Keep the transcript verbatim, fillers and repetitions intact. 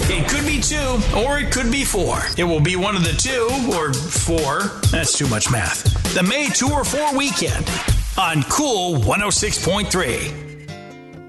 It could be two, or it could be four. It will be one of the two, or four. That's too much math. The May two or four weekend on Cool one oh six point three.